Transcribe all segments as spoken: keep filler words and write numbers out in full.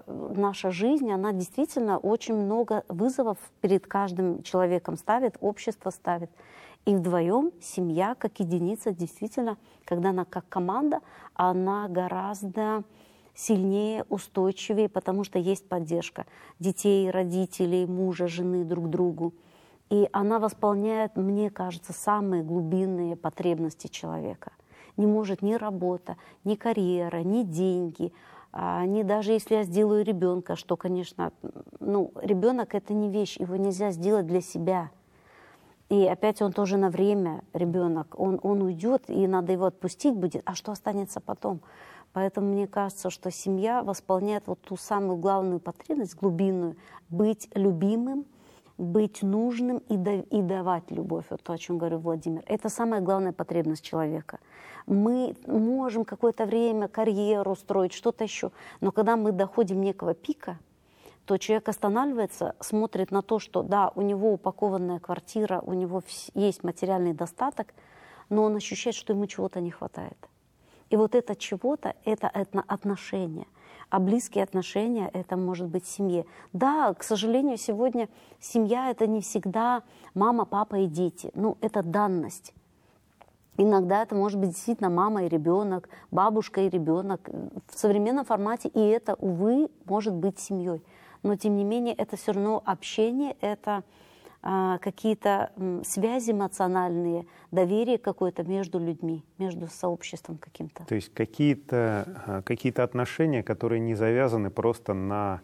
наша жизнь, она действительно очень много вызовов перед каждым человеком ставит, общество ставит. И вдвоем семья, как единица, действительно, когда она как команда, она гораздо сильнее, устойчивее, потому что есть поддержка детей, родителей, мужа, жены друг другу. И она восполняет, мне кажется, самые глубинные потребности человека. Не может ни работа, ни карьера, ни деньги, ни даже если я сделаю ребенка, что, конечно, ну, ребенок — это не вещь, его нельзя сделать для себя. И опять он тоже на время, ребенок, он, он уйдет, и надо его отпустить будет, а что останется потом? Поэтому мне кажется, что семья восполняет вот ту самую главную потребность, глубинную, быть любимым, быть нужным и, да, и давать любовь. Вот то, о чем говорил Владимир. Это самая главная потребность человека. Мы можем какое-то время карьеру строить, что-то еще, но когда мы доходим некого пика, то человек останавливается, смотрит на то, что да, у него упакованная квартира, у него есть материальный достаток, но он ощущает, что ему чего-то не хватает. И вот это чего-то, это отношения. А близкие отношения, это может быть в семье. Да, к сожалению, сегодня семья — это не всегда мама, папа и дети. Ну, это данность. Иногда это может быть действительно мама и ребенок, бабушка и ребенок. В современном формате и это, увы, может быть семьей. Но, тем не менее, это все равно общение, это а, какие-то м, связи эмоциональные, доверие какое-то между людьми, между сообществом каким-то. То есть какие-то, какие-то отношения, которые не завязаны просто на,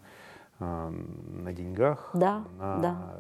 на деньгах, да, на да.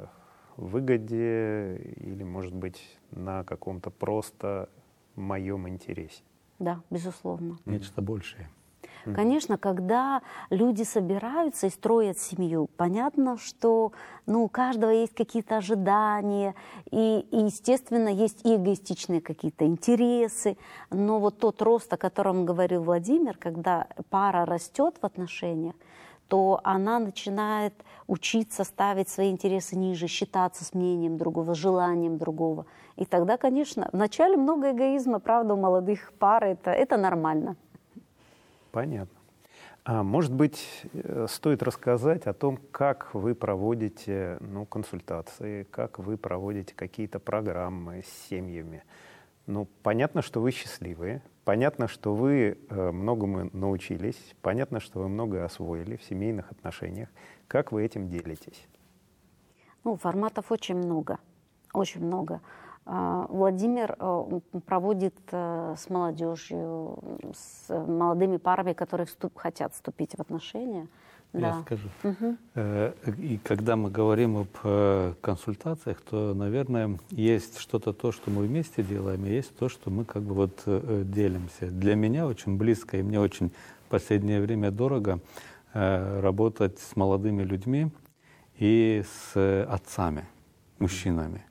выгоде или, может быть, на каком-то просто моем интересе. Да, безусловно. Нечто большее. Конечно, когда люди собираются и строят семью, понятно, что ну, у каждого есть какие-то ожидания, и, и, естественно, есть и эгоистичные какие-то интересы, но вот тот рост, о котором говорил Владимир, когда пара растет в отношениях, то она начинает учиться ставить свои интересы ниже, считаться с мнением другого, желанием другого. И тогда, конечно, вначале много эгоизма, правда, у молодых пар, это, это нормально. Понятно. А может быть, стоит рассказать о том, как вы проводите ну, консультации, как вы проводите какие-то программы с семьями. Ну, понятно, что вы счастливые, понятно, что вы многому научились, понятно, что вы многое освоили в семейных отношениях. Как вы этим делитесь? Ну, форматов очень много, очень много. Владимир проводит с молодежью, с молодыми парами, которые вступ, хотят вступить в отношения. Я да. скажу. Угу. И когда мы говорим об консультациях, то, наверное, есть что-то то, что мы вместе делаем, и есть то, что мы как бы вот делимся. Для меня очень близко, и мне очень в последнее время дорого работать с молодыми людьми и с отцами, мужчинами.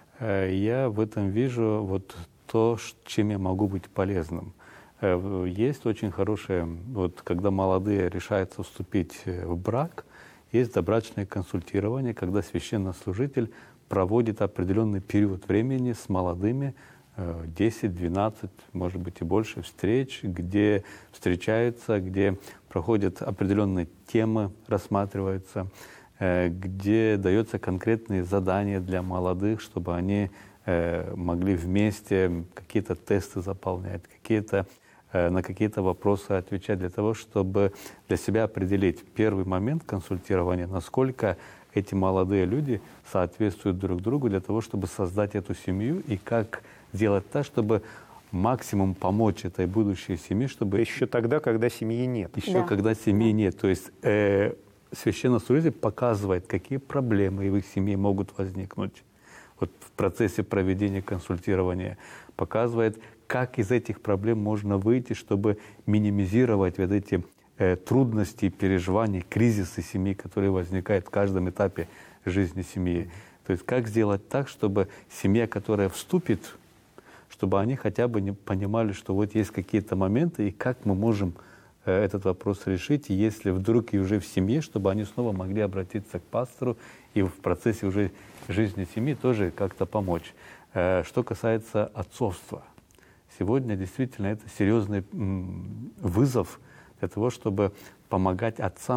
Я в этом вижу вот то, чем я могу быть полезным. Есть очень хорошее, вот когда молодые решаются вступить в брак, есть добрачное консультирование, когда священнослужитель проводит определенный период времени с молодыми, десять-двенадцать, может быть и больше встреч, где встречаются, где проходят определенные темы, рассматриваются, где даются конкретные задания для молодых, чтобы они э, могли вместе какие-то тесты заполнять, какие-то, э, на какие-то вопросы отвечать, для того, чтобы для себя определить первый момент консультирования, насколько эти молодые люди соответствуют друг другу, для того, чтобы создать эту семью, и как сделать так, чтобы максимум помочь этой будущей семье, чтобы... Еще тогда, когда семьи нет. Еще да. когда семьи нет. То есть... Э, священнослужитель показывает, какие проблемы в их семье могут возникнуть. Вот в процессе проведения консультирования показывает, как из этих проблем можно выйти, чтобы минимизировать вот эти э, трудности, переживания, кризисы семьи, которые возникают в каждом этапе жизни семьи. То есть как сделать так, чтобы семья, которая вступит, чтобы они хотя бы не понимали, что вот есть какие-то моменты, и как мы можем этот вопрос решить, если вдруг и уже в семье, чтобы они снова могли обратиться к пастору и в процессе уже жизни семьи тоже как-то помочь. Что касается отцовства, сегодня действительно это серьезный вызов для того, чтобы помогать отцам